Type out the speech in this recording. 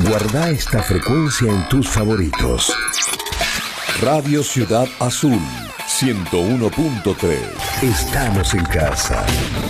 Guarda esta frecuencia en tus favoritos. Radio Ciudad Azul 101.3. Estamos en casa.